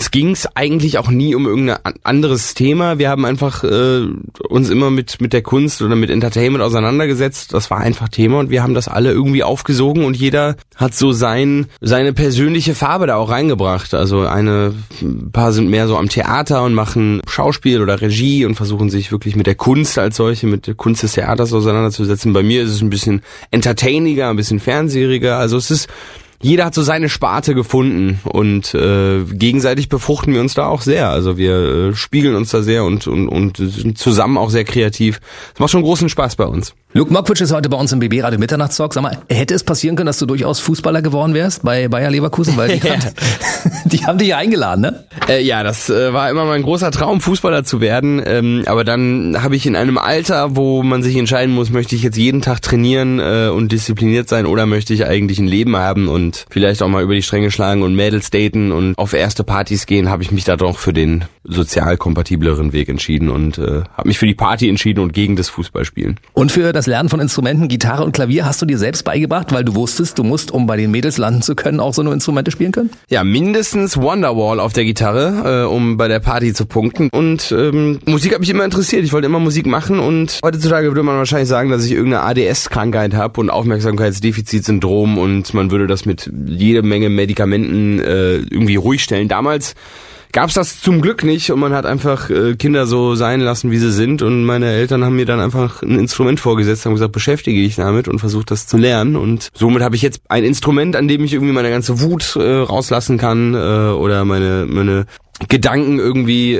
uns ging's eigentlich auch nie um irgendein anderes Thema. Wir haben einfach uns immer mit der Kunst oder mit Entertainment auseinandergesetzt. Das war einfach Thema und wir haben das alle irgendwie aufgesogen und jeder hat so seine persönliche Farbe da auch reingebracht. Also ein paar sind mehr so am Theater und machen Schauspiel oder Regie und versuchen sich wirklich mit der Kunst als solche, mit der Kunst des Theaters auseinanderzusetzen. Bei mir ist es ein bisschen entertainiger, ein bisschen fernseheriger. Also jeder hat so seine Sparte gefunden und gegenseitig befruchten wir uns da auch sehr. Also wir spiegeln uns da sehr und sind zusammen auch sehr kreativ. Es macht schon großen Spaß bei uns. Luke Mockridge ist heute bei uns im BB Radio Mitternachtstalk. Sag mal, hätte es passieren können, dass du durchaus Fußballer geworden wärst bei Bayer Leverkusen? Weil die haben dich ja eingeladen, ne? Ja, das war immer mein großer Traum, Fußballer zu werden. Aber dann habe ich in einem Alter, wo man sich entscheiden muss, möchte ich jetzt jeden Tag trainieren und diszipliniert sein oder möchte ich eigentlich ein Leben haben und vielleicht auch mal über die Stränge schlagen und Mädels daten und auf erste Partys gehen, habe ich mich da doch für den sozial kompatibleren Weg entschieden und habe mich für die Party entschieden und gegen das Fußballspielen. Und für das Lernen von Instrumenten, Gitarre und Klavier hast du dir selbst beigebracht, weil du wusstest, du musst, um bei den Mädels landen zu können, auch so eine Instrumente spielen können? Ja, mindestens Wonderwall auf der Gitarre, um bei der Party zu punkten. Und Musik hat mich immer interessiert. Ich wollte immer Musik machen und heutzutage würde man wahrscheinlich sagen, dass ich irgendeine ADS-Krankheit habe und Aufmerksamkeitsdefizitsyndrom und man würde das mit jede Menge Medikamenten irgendwie ruhig stellen. Damals gab's das zum Glück nicht und man hat einfach Kinder so sein lassen, wie sie sind und meine Eltern haben mir dann einfach ein Instrument vorgesetzt, haben gesagt, beschäftige dich damit und versuch das zu lernen und somit habe ich jetzt ein Instrument, an dem ich irgendwie meine ganze Wut rauslassen kann oder meine Gedanken irgendwie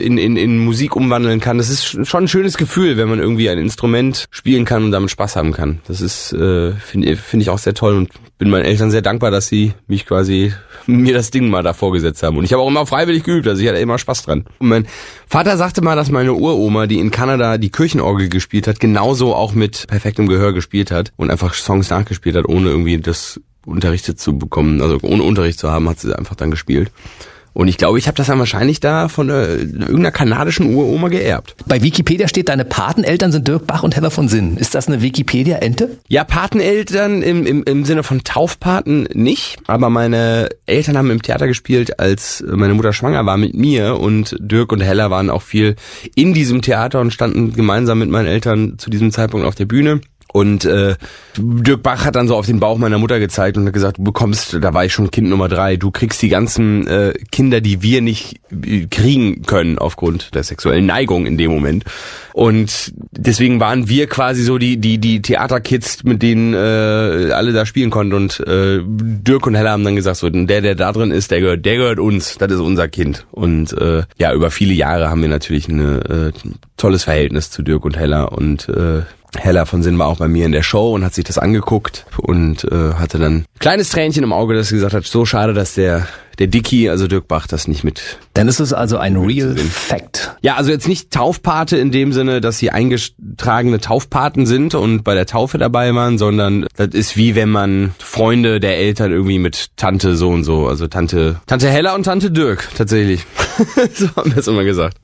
in Musik umwandeln kann. Das ist schon ein schönes Gefühl, wenn man irgendwie ein Instrument spielen kann und damit Spaß haben kann. Das ist finde ich auch sehr toll und bin meinen Eltern sehr dankbar, dass sie mich quasi mir das Ding mal da vorgesetzt haben. Und ich habe auch immer freiwillig geübt, also ich hatte immer Spaß dran. Und mein Vater sagte mal, dass meine Uroma, die in Kanada die Kirchenorgel gespielt hat, genauso auch mit perfektem Gehör gespielt hat und einfach Songs nachgespielt hat, ohne irgendwie das unterrichtet zu bekommen. Also ohne Unterricht zu haben, hat sie einfach dann gespielt. Und ich glaube, ich habe das dann wahrscheinlich da von irgendeiner kanadischen Uroma geerbt. Bei Wikipedia steht, deine Pateneltern sind Dirk Bach und Hella von Sinnen. Ist das eine Wikipedia-Ente? Ja, Pateneltern im Sinne von Taufpaten nicht. Aber meine Eltern haben im Theater gespielt, als meine Mutter schwanger war mit mir. Und Dirk und Hella waren auch viel in diesem Theater und standen gemeinsam mit meinen Eltern zu diesem Zeitpunkt auf der Bühne. Und Dirk Bach hat dann so auf den Bauch meiner Mutter gezeigt und hat gesagt, du bekommst, da war ich schon Kind Nummer 3, du kriegst die ganzen Kinder, die wir nicht kriegen können aufgrund der sexuellen Neigung in dem Moment. Und deswegen waren wir quasi so die Theaterkids, mit denen alle da spielen konnten. Und Dirk und Hella haben dann gesagt, so der da drin ist, der gehört uns, das ist unser Kind. Und über viele Jahre haben wir natürlich ein tolles Verhältnis zu Dirk und Hella und Hella von Sinn war auch bei mir in der Show und hat sich das angeguckt und hatte dann ein kleines Tränchen im Auge, das gesagt hat, so schade, dass der Dicky, also Dirk Bach, das nicht mit. Dann ist es also ein Real Fact. Ja, also jetzt nicht Taufpate in dem Sinne, dass sie eingetragene Taufpaten sind und bei der Taufe dabei waren, sondern das ist wie wenn man Freunde der Eltern irgendwie mit Tante so und so, also Tante Hella und Tante Dirk tatsächlich. So haben wir es immer gesagt.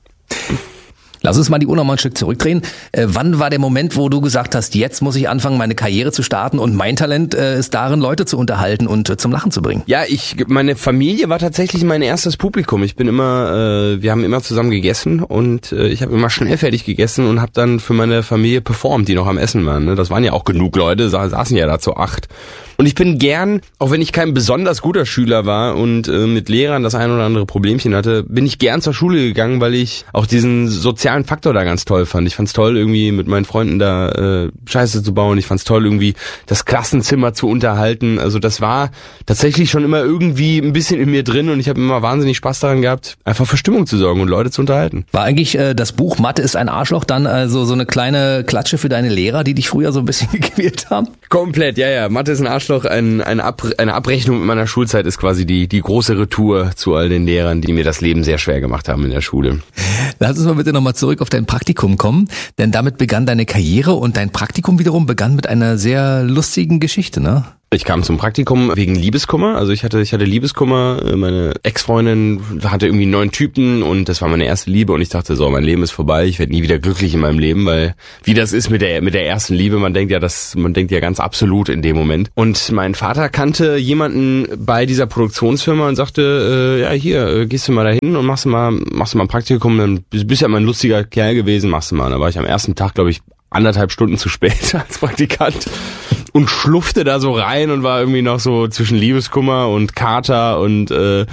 Lass uns mal die Uhr noch mal ein Stück zurückdrehen. Wann war der Moment, wo du gesagt hast, jetzt muss ich anfangen, meine Karriere zu starten und mein Talent ist darin, Leute zu unterhalten und zum Lachen zu bringen? Ja, meine Familie war tatsächlich mein erstes Publikum. Wir haben immer zusammen gegessen und ich habe immer schnell fertig gegessen und habe dann für meine Familie performt, die noch am Essen waren. Ne? Das waren ja auch genug Leute, saßen ja da zu 8. Und ich bin gern, auch wenn ich kein besonders guter Schüler war und mit Lehrern das ein oder andere Problemchen hatte, bin ich gern zur Schule gegangen, weil ich auch diesen sozialen Faktor da ganz toll fand. Ich fand's toll, irgendwie mit meinen Freunden da Scheiße zu bauen. Ich fand's toll, irgendwie das Klassenzimmer zu unterhalten. Also das war tatsächlich schon immer irgendwie ein bisschen in mir drin und ich habe immer wahnsinnig Spaß daran gehabt, einfach für Stimmung zu sorgen und Leute zu unterhalten. War eigentlich das Buch Mathe ist ein Arschloch dann also so eine kleine Klatsche für deine Lehrer, die dich früher so ein bisschen gequält haben? Komplett, ja. Mathe ist ein Arschloch. Eine Abrechnung mit meiner Schulzeit ist quasi die große Retour zu all den Lehrern, die mir das Leben sehr schwer gemacht haben in der Schule. Lass uns mal bitte nochmal zurück auf dein Praktikum kommen, denn damit begann deine Karriere und dein Praktikum wiederum begann mit einer sehr lustigen Geschichte, ne? Ich kam zum Praktikum wegen Liebeskummer. Also ich hatte Liebeskummer. Meine Ex-Freundin hatte irgendwie einen neuen Typen und das war meine erste Liebe und ich dachte so, mein Leben ist vorbei. Ich werde nie wieder glücklich in meinem Leben, weil wie das ist mit der ersten Liebe, man denkt ja ganz absolut in dem Moment. Und mein Vater kannte jemanden bei dieser Produktionsfirma und sagte, gehst du mal dahin und machst du mal ein Praktikum, dann bist ja immer ein lustiger Kerl gewesen, machst du mal. Da war ich am ersten Tag, glaube ich, 1,5 Stunden zu spät als Praktikant und schlufte da so rein und war irgendwie noch so zwischen Liebeskummer und Kater und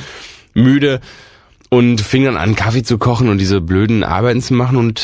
müde und fing dann an, Kaffee zu kochen und diese blöden Arbeiten zu machen und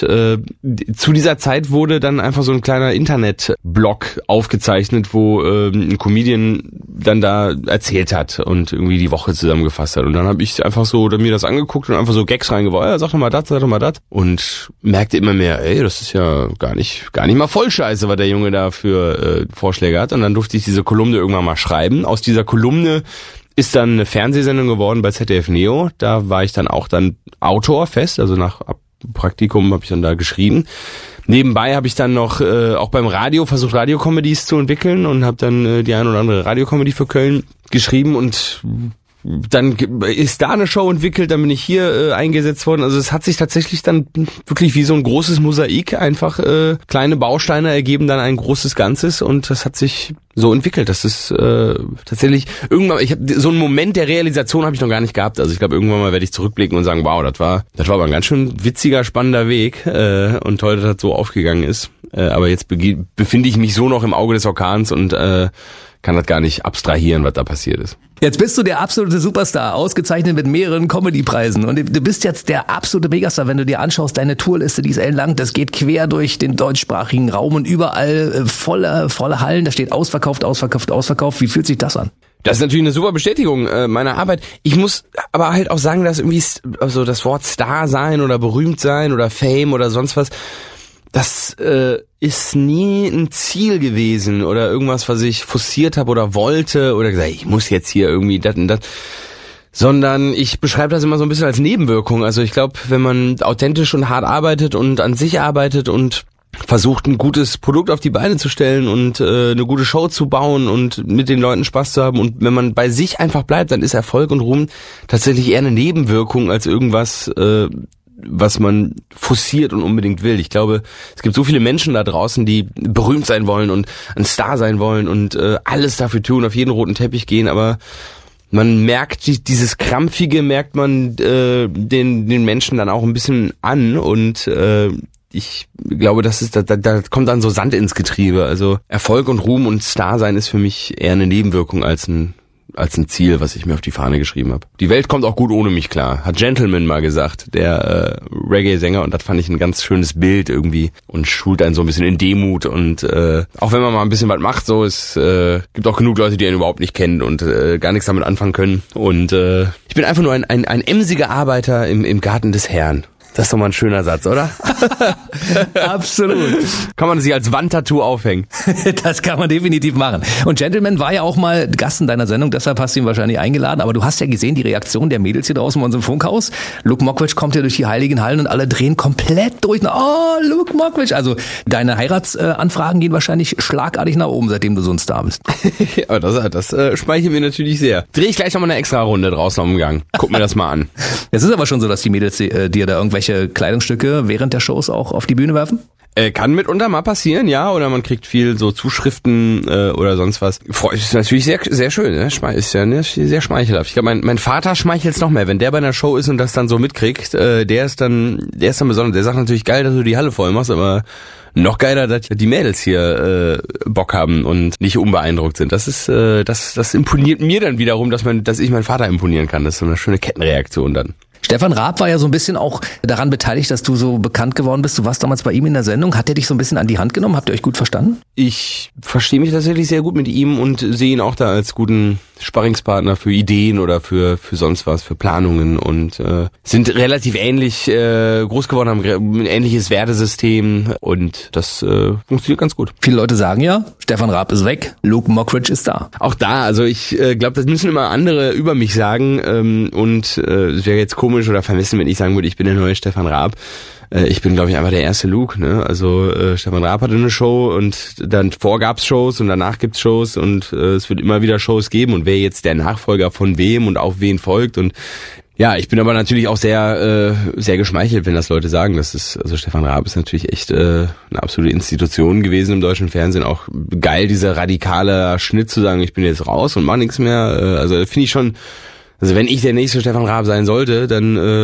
zu dieser Zeit wurde dann einfach so ein kleiner Internetblog aufgezeichnet, wo ein Comedian dann da erzählt hat und irgendwie die Woche zusammengefasst hat und dann habe ich einfach so mir das angeguckt und einfach so Gags reingeworfen, sag doch mal das und merkte immer mehr, das ist ja gar nicht mal voll scheiße, was der Junge da für Vorschläge hat und dann durfte ich diese Kolumne irgendwann mal schreiben. Aus dieser Kolumne ist dann eine Fernsehsendung geworden bei ZDF Neo. Da war ich dann auch Autor fest, also nach Praktikum habe ich dann da geschrieben. Nebenbei habe ich dann noch auch beim Radio versucht, Radiocomedies zu entwickeln und habe dann die ein oder andere Radiocomedy für Köln geschrieben und dann ist da eine Show entwickelt, dann bin ich hier eingesetzt worden. Also es hat sich tatsächlich dann wirklich wie so ein großes Mosaik einfach kleine Bausteine ergeben dann ein großes Ganzes und das hat sich so entwickelt. Das ist tatsächlich irgendwann, ich habe so einen Moment der Realisation habe ich noch gar nicht gehabt. Also ich glaube, irgendwann mal werde ich zurückblicken und sagen, wow, das war aber ein ganz schön witziger, spannender Weg und toll, dass das so aufgegangen ist. Aber jetzt befinde ich mich so noch im Auge des Orkans und kann das gar nicht abstrahieren, was da passiert ist. Jetzt bist du der absolute Superstar, ausgezeichnet mit mehreren Comedy-Preisen und du bist jetzt der absolute Megastar, wenn du dir anschaust, deine Tourliste, die ist ellenlang, das geht quer durch den deutschsprachigen Raum und überall volle Hallen, da steht ausverkauft. Wie fühlt sich das an? Das ist natürlich eine super Bestätigung meiner Arbeit. Ich muss aber halt auch sagen, dass irgendwie also das Wort Star sein oder berühmt sein oder Fame oder sonst was, das ist nie ein Ziel gewesen oder irgendwas, was ich forciert habe oder wollte oder gesagt, ich muss jetzt hier irgendwie das und das, sondern ich beschreibe das immer so ein bisschen als Nebenwirkung. Also ich glaube, wenn man authentisch und hart arbeitet und an sich arbeitet und versucht, ein gutes Produkt auf die Beine zu stellen und eine gute Show zu bauen und mit den Leuten Spaß zu haben und wenn man bei sich einfach bleibt, dann ist Erfolg und Ruhm tatsächlich eher eine Nebenwirkung als irgendwas, was man forciert und unbedingt will. Ich glaube, es gibt so viele Menschen da draußen, die berühmt sein wollen und ein Star sein wollen und alles dafür tun, auf jeden roten Teppich gehen, aber man merkt, dieses Krampfige merkt man den Menschen dann auch ein bisschen an und ich glaube, da kommt dann so Sand ins Getriebe. Also Erfolg und Ruhm und Star sein ist für mich eher eine Nebenwirkung als ein Ziel, was ich mir auf die Fahne geschrieben habe. Die Welt kommt auch gut ohne mich klar, hat Gentleman mal gesagt, der Reggae-Sänger, und das fand ich ein ganz schönes Bild irgendwie und schult einen so ein bisschen in Demut und auch wenn man mal ein bisschen was macht, so es gibt auch genug Leute, die einen überhaupt nicht kennen und gar nichts damit anfangen können und ich bin einfach nur ein emsiger Arbeiter im Garten des Herrn. Das ist doch mal ein schöner Satz, oder? Absolut. Kann man sich als Wandtattoo aufhängen. Das kann man definitiv machen. Und Gentleman war ja auch mal Gast in deiner Sendung, deshalb hast du ihn wahrscheinlich eingeladen. Aber du hast ja gesehen, die Reaktion der Mädels hier draußen bei unserem Funkhaus. Luke Mockridge kommt ja durch die heiligen Hallen und alle drehen komplett durch. Oh, Luke Mockridge. Also deine Heiratsanfragen gehen wahrscheinlich schlagartig nach oben, seitdem du so ein Star bist. Ja, das schmeichelt mir natürlich sehr. Dreh ich gleich noch mal eine extra Runde draußen am Gang. Guck mir das mal an. Es ist aber schon so, dass die Mädels dir da irgendwelche Kleidungsstücke während der Shows auch auf die Bühne werfen? Kann mitunter mal passieren, ja, oder man kriegt viel so Zuschriften oder sonst was. Ist natürlich sehr, sehr schön, ne? Ist ja sehr schmeichelhaft. Ich glaube, mein Vater schmeichelt es noch mehr, wenn der bei einer Show ist und das dann so mitkriegt. Der ist dann besonders. Der sagt natürlich, geil, dass du die Halle voll machst, aber noch geiler, dass die Mädels hier Bock haben und nicht unbeeindruckt sind. Das ist das imponiert mir dann wiederum, dass ich meinen Vater imponieren kann. Das ist so eine schöne Kettenreaktion dann. Stefan Raab war ja so ein bisschen auch daran beteiligt, dass du so bekannt geworden bist. Du warst damals bei ihm in der Sendung. Hat er dich so ein bisschen an die Hand genommen? Habt ihr euch gut verstanden? Ich verstehe mich tatsächlich sehr gut mit ihm und sehe ihn auch da als guten Sparringspartner für Ideen oder für sonst was, für Planungen und sind relativ ähnlich groß geworden, haben ein ähnliches Wertesystem und das funktioniert ganz gut. Viele Leute sagen ja, Stefan Raab ist weg, Luke Mockridge ist da. Auch da, also ich glaube, das müssen immer andere über mich sagen und es wäre jetzt komisch, komisch oder vermessen, wenn ich sagen würde, ich bin der neue Stefan Raab. Ich bin, glaube ich, einfach der erste Luke, ne? Also Stefan Raab hatte eine Show und dann gab's Shows und danach gibt's Shows und es wird immer wieder Shows geben und wer jetzt der Nachfolger von wem und auf wen folgt und ja, ich bin aber natürlich auch sehr geschmeichelt, wenn das Leute sagen. Also Stefan Raab ist natürlich echt eine absolute Institution gewesen im deutschen Fernsehen. Auch geil, dieser radikale Schnitt zu sagen, ich bin jetzt raus und mach nichts mehr. Also finde ich schon, also wenn ich der nächste Stefan Raab sein sollte, dann